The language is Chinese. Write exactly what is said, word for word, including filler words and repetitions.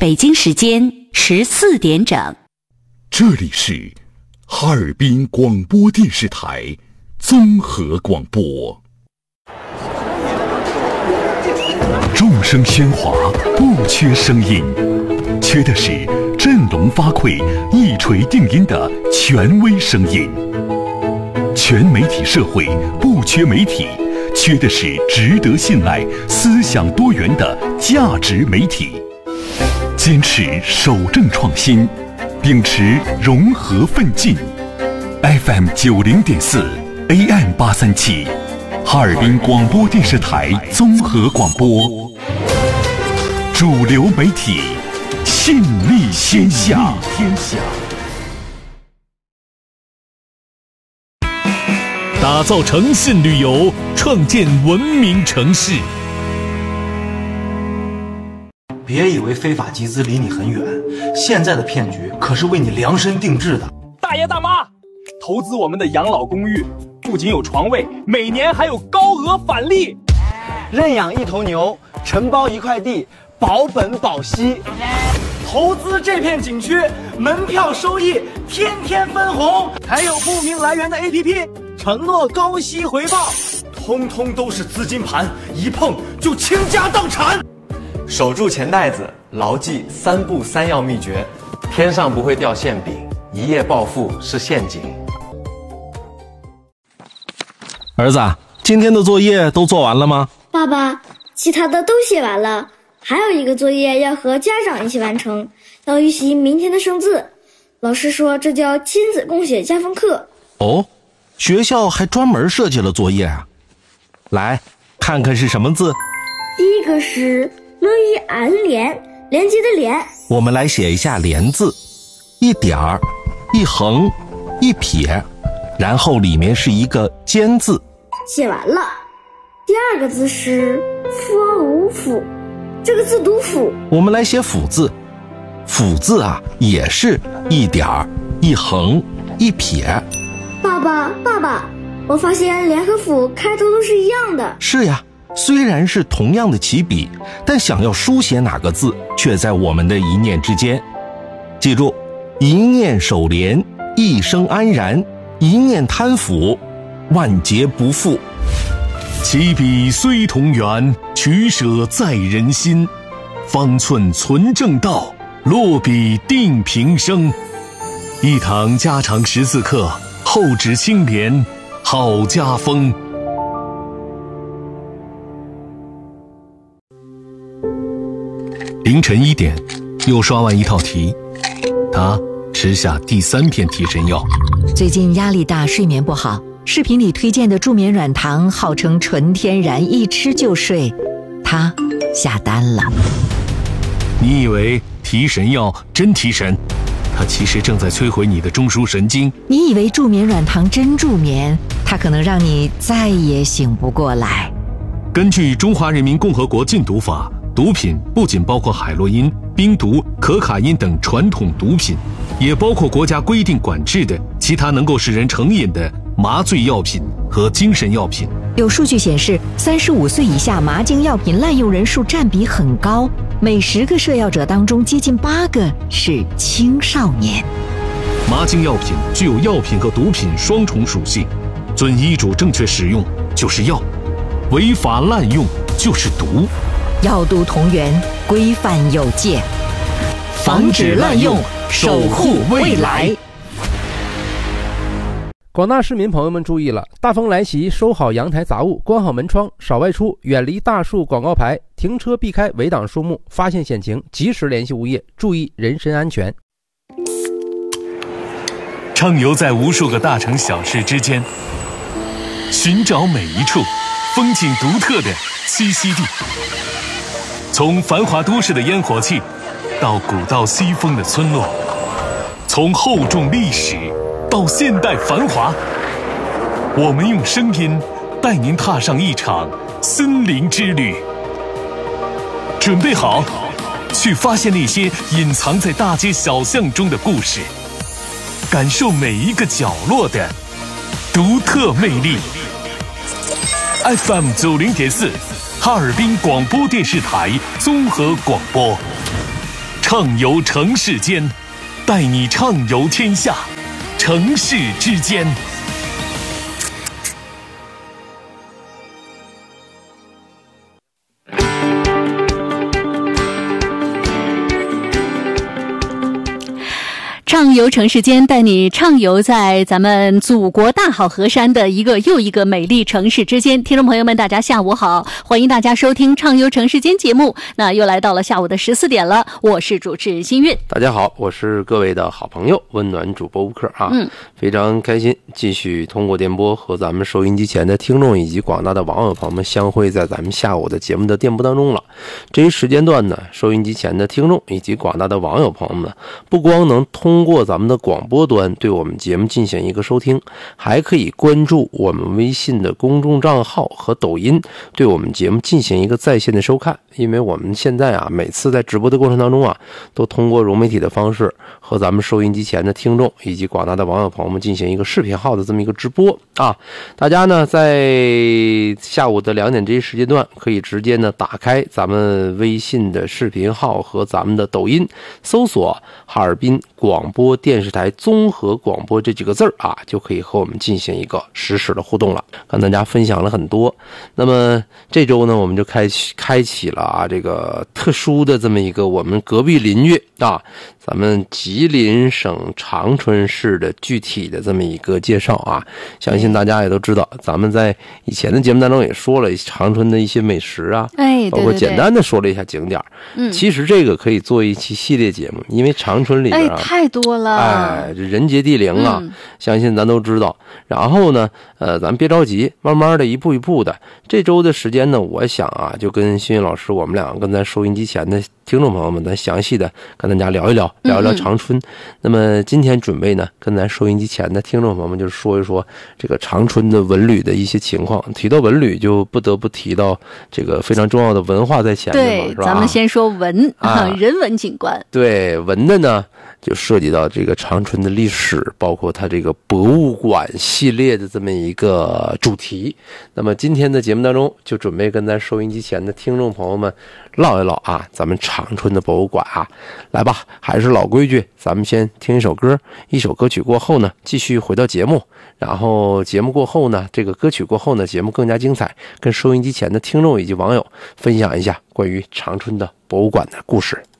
北京时间十四点整。 这里是哈尔滨广播电视台综合广播。众声喧哗，不缺声音，缺的是振聋发聩、一锤定音的权威声音。全媒体社会不缺媒体，缺的是值得信赖、思想多元的价值媒体。坚持守正创新，秉持融合奋进。F M 九零点四 A M 八三七，哈尔滨广播电视台综合广播，主流媒体，信力天下。天下。 打造诚信旅游，创建文明城市。 别以为非法集资离你很远，现在的骗局可是为你量身定制的。 大爷大妈，投资我们的养老公寓，不仅有床位，每年还有高额返利。 认养一头牛，承包一块地，保本保息。投资这片景区，门票收益天天分红，还有不明来源的 A P P， 承诺高息回报，通通都是资金盘，一碰就倾家荡产。 守住钱袋子，牢记三不三要秘诀，天上不会掉馅饼，一夜暴富是陷阱。 儿子，今天的作业都做完了吗？ 爸爸，其他的都写完了，还有一个作业要和家长一起完成，要预习明天的生字。老师说这叫亲子共写加分课。 哦，学校还专门设计了作业啊。来，看看是什么字。 第一个是乐意安连，连接的连。 我们来写一下连字，一点儿，一横，一撇，然后里面是一个尖字。 写完了。第二个字是佛无府，这个字读府。 我们来写府字，府字啊也是一点儿，一横，一撇。 爸爸爸爸，我发现连和府开头都是一样的。 是呀，虽然是同样的起笔，但想要书写哪个字，却在我们的一念之间。记住，一念守廉，一生安然；一念贪腐，万劫不复。 起笔虽同源，取舍在人心。方寸存正道，落笔定平生。一堂家常识字课，厚植清廉，好家风。凌晨一点，又刷完一套题，他吃下第三片提神药。 最近压力大，睡眠不好，视频里推荐的助眠软糖号称纯天然，一吃就睡，他下单了。 你以为提神药真提神，它其实正在摧毁你的中枢神经。 你以为助眠软糖真助眠，它可能让你再也醒不过来。 根据《中华人民共和国禁毒法》，毒品不仅包括海洛因、冰毒、可卡因等传统毒品，也包括国家规定管制的其他能够使人成瘾的麻醉药品和精神药品。 有数据显示，三十五岁以下麻精药品滥用人数占比很高，每十个涉药者当中，接近八个是青少年。 麻精药品具有药品和毒品双重属性，遵医嘱正确使用就是药，违法滥用就是毒。 药毒同源，规范有界， 防止滥用，守护未来。 广大市民朋友们注意了，大风来袭，收好阳台杂物，关好门窗，少外出，远离大树广告牌，停车避开围挡树木，发现险情及时联系物业，注意人身安全。 畅游在无数个大城小市之间，寻找每一处风景独特的栖息地。从繁华都市的烟火气，到古道西风的村落，从厚重历史到现代繁华，我们用声音带您踏上一场森林之旅。准备好，去发现那些隐藏在大街小巷中的故事，感受每一个角落的独特魅力。F M 九零点四，哈尔滨广播电视台综合广播， 畅游城市间，带你畅游天下，城市之间。 畅游城市间，带你畅游在咱们祖国大好河山的一个又一个美丽城市之间。听众朋友们，大家下午好，欢迎大家收听畅游城市间节目。那又来到了下午的十四点了，我是主持人新韵。 大家好，我是各位的好朋友温暖主播吴克啊，嗯，非常开心继续通过电波和咱们收音机前的听众以及广大的网友朋友们相会在咱们下午的节目的电波当中了。这一时间段呢，收音机前的听众以及广大的网友朋友们，不光能通过咱们的广播端对我们节目进行一个收听，还可以关注我们微信的公众账号和抖音对我们节目进行一个在线的收看。因为我们现在啊，每次在直播的过程当中啊，都通过融媒体的方式和咱们收音机前的听众以及广大的网友朋友们进行一个视频号的这么一个直播啊。大家呢在下午的两点这一时间段，可以直接呢打开咱们微信的视频号和咱们的抖音，搜索哈尔滨广播电视台综合广播这几个字儿啊，就可以和我们进行一个实时的互动了。跟大家分享了很多。那么这周呢，我们就开启开启了啊这个特殊的这么一个我们隔壁邻居啊，咱们吉林省长春市的具体的这么一个介绍啊。相信大家也都知道，咱们在以前的节目当中也说了长春的一些美食啊， 哎， 包括简单的说了一下景点。嗯，其实这个可以做一期系列节目，因为长春里边啊， 哎，太多了， 哎，人杰地灵啊，嗯，相信咱都知道。然后呢，呃，咱别着急，慢慢的一步一步的。这周的时间呢，我想啊，就跟新云老师，我们两个跟咱收音机前的听众朋友们，咱详细的跟大家聊一聊，聊一聊长春。嗯嗯，那么今天准备呢，跟咱收音机前的听众朋友们，就是说一说这个长春的文旅的一些情况。提到文旅，就不得不提到这个非常重要的文化在前面嘛，是吧？ 咱们先说文啊，人文景观。 对，文的呢，就涉及到这个长春的历史，包括它这个博物馆系列的这么一个主题。那么今天的节目当中，就准备跟咱收音机前的听众朋友们唠一唠啊，咱们长春的博物馆啊。来吧，还是老规矩，咱们先听一首歌，一首歌曲过后呢，继续回到节目。然后节目过后呢，这个歌曲过后呢，节目更加精彩，跟收音机前的听众以及网友分享一下关于长春的博物馆的故事。